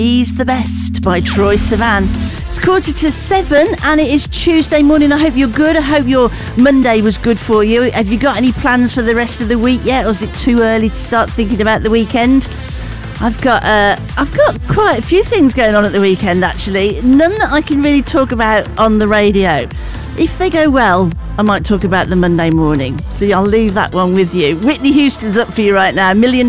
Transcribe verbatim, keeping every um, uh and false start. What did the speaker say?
He's the Best by Troye Sivan. It's quarter to seven and it is Tuesday morning. I hope you're good. I hope your Monday was good for you. Have you got any plans for the rest of the week yet, or is it too early to start thinking about the weekend? I've got uh, I've got quite a few things going on at the weekend, actually. None that I can really talk about on the radio. If they go well, I might talk about the Monday morning. So I'll leave that one with you. Whitney Houston's up for you right now. Million